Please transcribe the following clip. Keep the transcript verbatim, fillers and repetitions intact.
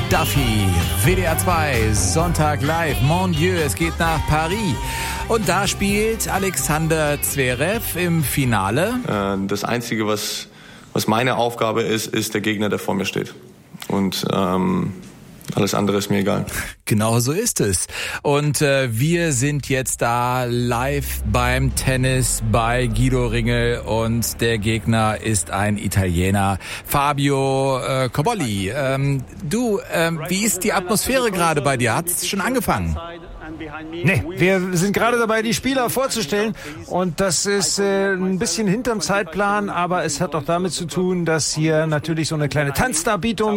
Duffy, W D R zwei, Sonntag live, Mon Dieu, es geht nach Paris. Und da spielt Alexander Zverev im Finale. Das Einzige, was, was meine Aufgabe ist, ist der Gegner, der vor mir steht. Und ähm, alles andere ist mir egal. Genau so ist es. Und äh, wir sind jetzt da live beim Tennis bei Guido Ringel und der Gegner ist ein Italiener, Fabio äh, Cobolli. Ähm, du, ähm, wie ist die Atmosphäre gerade bei dir? Hat es schon angefangen? Nee, wir sind gerade dabei, die Spieler vorzustellen und das ist äh, ein bisschen hinterm Zeitplan, aber es hat auch damit zu tun, dass hier natürlich so eine kleine Tanzdarbietung